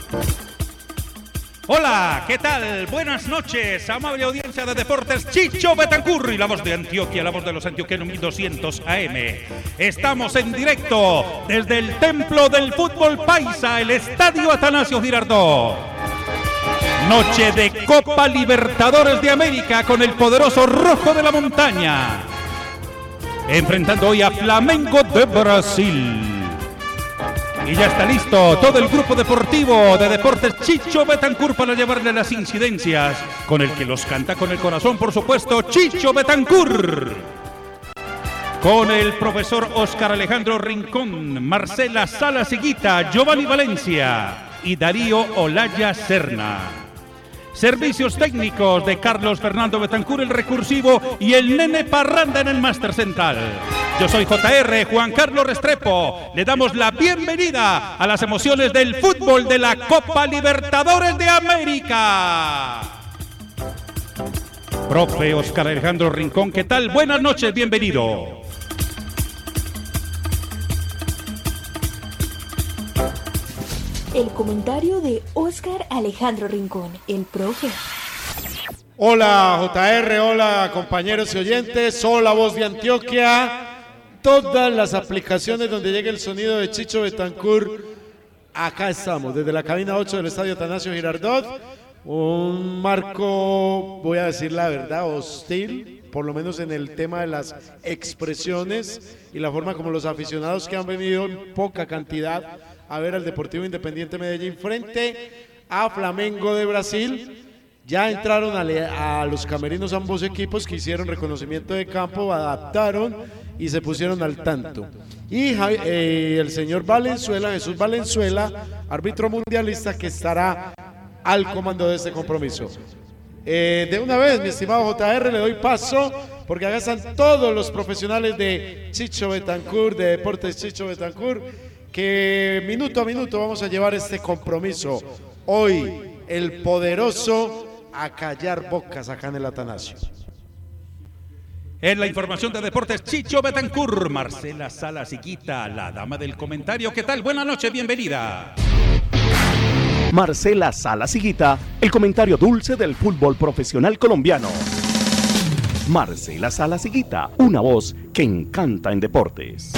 Hola, ¿qué tal? Buenas noches, amable audiencia de Deportes Chicho Betancur y la voz de Antioquia, la voz de los antioqueños 1200 AM. Estamos en directo desde el Templo del Fútbol Paisa, el Estadio Atanasio Girardot. Noche de Copa Libertadores de América con el poderoso Rojo de la Montaña. Enfrentando hoy a Flamengo de Brasil. Y ya está listo todo el grupo deportivo de Deportes Chicho Betancur para llevarle las incidencias con el que los canta con el corazón, por supuesto, Chicho Betancur. Con el profesor Oscar Alejandro Rincón, Marcela Salas Higuita, Giovanni Valencia y Darío Olaya Serna. Servicios técnicos de Carlos Fernando Betancur, el recursivo, y el Nene Parranda en el máster central. Yo soy JR, Juan Carlos Restrepo. Le damos la bienvenida a las emociones del fútbol de la Copa Libertadores de América. Profe Oscar Alejandro Rincón, ¿qué tal? Buenas noches, bienvenido. El comentario de Oscar Alejandro Rincón, el profe. Hola JR, hola compañeros y oyentes, hola voz de Antioquia. Todas las aplicaciones donde llegue el sonido de Chicho Betancur, acá estamos, desde la cabina 8 del Estadio Atanasio Girardot. Un marco, voy a decir la verdad, hostil, por lo menos en el tema de las expresiones y la forma como los aficionados que han venido en poca cantidad a ver al Deportivo Independiente Medellín frente a Flamengo de Brasil. Ya entraron a los camerinos ambos equipos que hicieron reconocimiento de campo, adaptaron y se pusieron al tanto. Y el señor Valenzuela, Jesús Valenzuela, árbitro mundialista, que estará al comando de este compromiso. De una vez, mi estimado JR, le doy paso, porque acá están todos los profesionales de Chicho Betancur, de Deportes Chicho Betancur, que minuto a minuto vamos a llevar este compromiso. Hoy, el poderoso a callar bocas acá en el Atanasio. En la información de Deportes Chicho Betancur, Marcela Salas Higuita, la dama del comentario. ¿Qué tal? Buenas noches, bienvenida. Marcela Salas Higuita, el comentario dulce del fútbol profesional colombiano. Marcela Salas Higuita, una voz que encanta en deportes.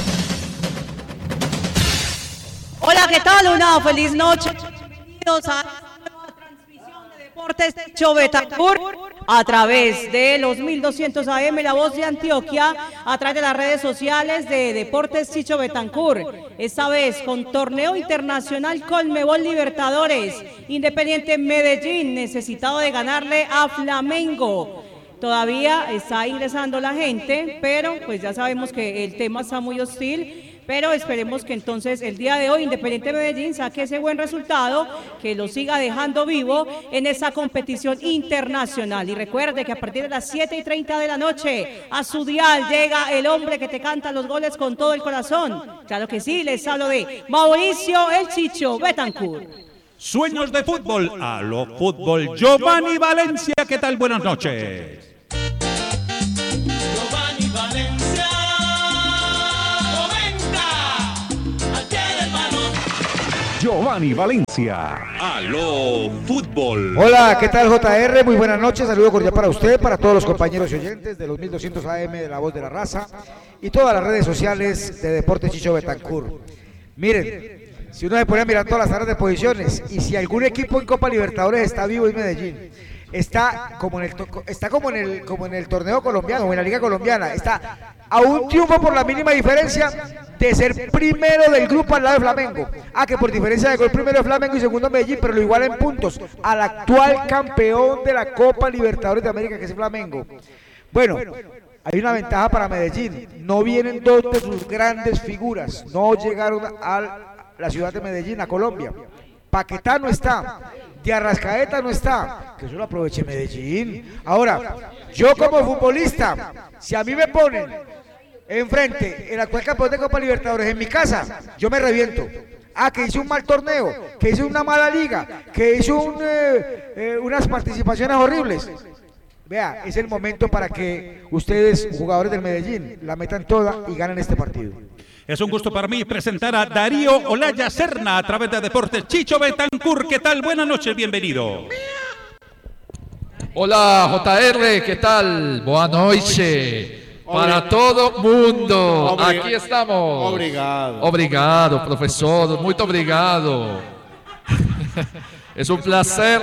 Hola, ¿qué tal? Una feliz noche. Bienvenidos a la nueva transmisión de Deportes Chicho Betancur a través de los 1200 AM, la voz de Antioquia, a través de las redes sociales de Deportes Chicho Betancur. Esta vez con torneo internacional Conmebol Libertadores. Independiente Medellín necesitado de ganarle a Flamengo. Todavía está ingresando la gente, pero pues ya sabemos que el tema está muy hostil. Pero esperemos que entonces el día de hoy Independiente Medellín saque ese buen resultado, que lo siga dejando vivo en esa competición internacional. Y recuerde que a partir de las 7:30 de la noche a su dial llega el hombre que te canta los goles con todo el corazón. Claro que sí, les hablo de Mauricio el Chicho Betancur. Sueños de fútbol, a lo fútbol. Giovanni Valencia, ¿qué tal? Buenas noches. Giovanni Valencia. Aló, fútbol. Hola, ¿qué tal JR? Muy buenas noches, saludo cordial para usted, para todos los compañeros y oyentes de los 1200 AM de La Voz de la Raza y todas las redes sociales de Deportes Chicho Betancur. Miren, si uno se pone a mirar todas las tablas de posiciones y si algún equipo en Copa Libertadores está vivo es Medellín. Está como en el torneo colombiano o en la liga colombiana, está a un triunfo por la mínima diferencia de ser primero del grupo al lado de Flamengo. Que por diferencia de gol primero de Flamengo y segundo Medellín, pero lo iguala en puntos al actual campeón de la Copa Libertadores de América, que es Flamengo. Bueno, hay una ventaja para Medellín, no vienen dos de sus grandes figuras, no llegaron a la ciudad de Medellín, a Colombia. Paquetá no está, de Arrascaeta no está, que eso lo aproveche Medellín. Ahora, yo como futbolista, si a mí me ponen enfrente el actual campeón de Copa Libertadores en mi casa, yo me reviento. Que hice un mal torneo, que hice una mala liga, que hice unas participaciones horribles. Vea, es el momento para que ustedes, jugadores del Medellín, la metan toda y ganen este partido. Es un gusto para mí presentar a Darío Olaya Serna a través de Deportes Chicho Betancourt. ¿Qué tal? Buenas noches, bienvenido. Hola JR, ¿qué tal? Buenas noches. Para todo mundo. Aquí estamos. Obrigado, profesor. Muy obrigado. Es un placer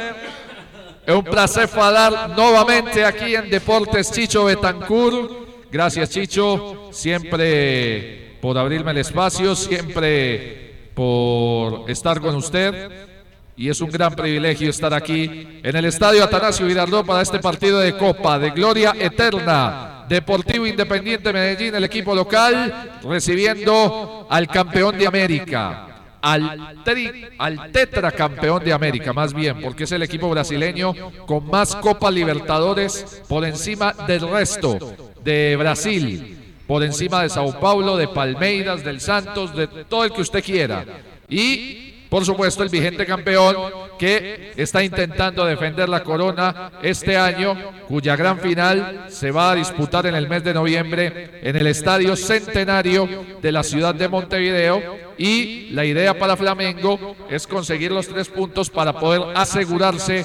falar nuevamente aquí en Deportes Chicho Betancourt. Gracias, Chicho, siempre por abrirme el espacio, siempre por estar con usted. Y es un gran privilegio estar aquí en el Estadio Atanasio Girardot para este partido de Copa de Gloria Eterna. Deportivo Independiente Medellín, el equipo local, recibiendo al campeón de América. Al tetracampeón de América, más bien, porque es el equipo brasileño con más Copa Libertadores por encima del resto de Brasil, por encima de Sao Paulo, de Palmeiras, del Santos, de todo el que usted quiera. Y por supuesto el vigente campeón que está intentando defender la corona este año, cuya gran final se va a disputar en el mes de noviembre en el Estadio Centenario de la ciudad de Montevideo. Y la idea para Flamengo es conseguir los 3 puntos para poder asegurarse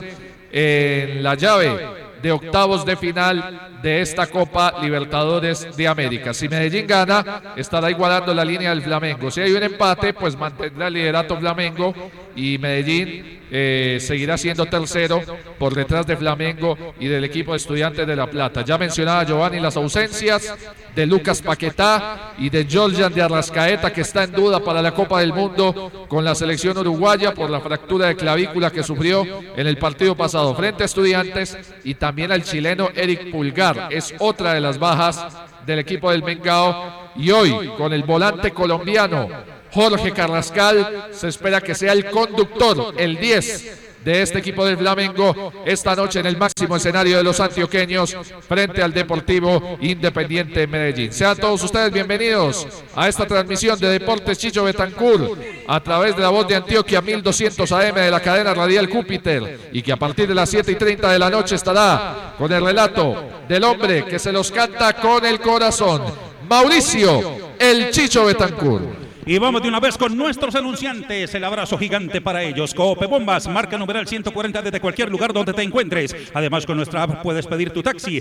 en la llave de octavos de final de esta Copa Libertadores de América. Si Medellín gana, estará igualando la línea del Flamengo. Si hay un empate, pues mantendrá el liderato Flamengo y Medellín seguirá siendo tercero por detrás de Flamengo y del equipo de Estudiantes de La Plata. Ya mencionaba Giovanni las ausencias de Lucas Paquetá y de Jorjan de Arrascaeta, que está en duda para la Copa del Mundo con la selección uruguaya por la fractura de clavícula que sufrió en el partido pasado frente a Estudiantes, y también al chileno Eric Pulgar, es otra de las bajas del equipo del Mengao. Y hoy, con el volante colombiano Jorge Carrascal, se espera que sea el conductor, el 10 de este equipo del Flamengo esta noche en el máximo escenario de los antioqueños frente al Deportivo Independiente Medellín. Sean todos ustedes bienvenidos a esta transmisión de Deportes Chicho Betancourt a través de La Voz de Antioquia 1200 AM de la cadena radial Júpiter, y que a partir de las 7:30 de la noche estará con el relato del hombre que se los canta con el corazón, Mauricio el Chicho Betancourt. Y vamos de una vez con nuestros anunciantes. El abrazo gigante para ellos. Cope Bombas, marca numeral 140 desde cualquier lugar donde te encuentres. Además, con nuestra app puedes pedir tu taxi.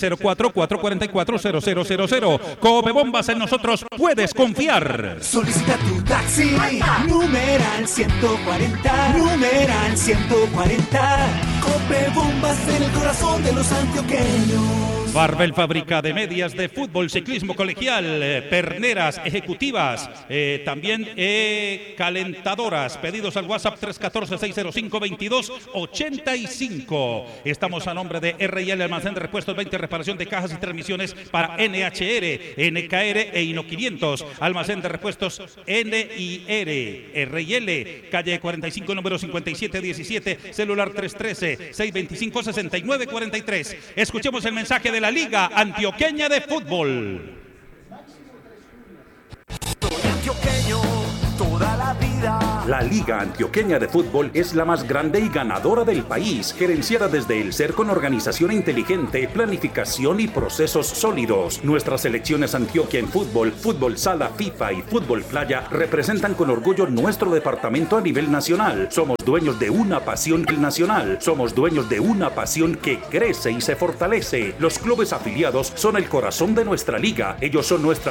604-444-0000. Cope Bombas, en nosotros puedes confiar. Solicita tu taxi. Numeral 140. Numeral 140. Cope Bombas, en el corazón de los antioqueños. Barbel, fábrica de medias de fútbol, ciclismo colegial, perneras ejecutivas, también calentadoras. Pedidos al WhatsApp 314-605-2285. Estamos a nombre de RL Almacén de Repuestos 20, reparación de cajas y transmisiones para NHR, NKR e Hino 500. Almacén de Repuestos NIR, RL, calle 45, número 5717, celular 313-625-6943. Escuchemos el mensaje de la Liga Antioqueña de Fútbol. Soy antioqueño toda la vida. La Liga Antioqueña de Fútbol es la más grande y ganadora del país, gerenciada desde el ser con organización inteligente, planificación y procesos sólidos. Nuestras selecciones Antioquia en fútbol, fútbol sala, FIFA y fútbol playa representan con orgullo nuestro departamento a nivel nacional. Somos dueños de una pasión nacional. Somos dueños de una pasión que crece y se fortalece. Los clubes afiliados son el corazón de nuestra liga. Ellos son nuestra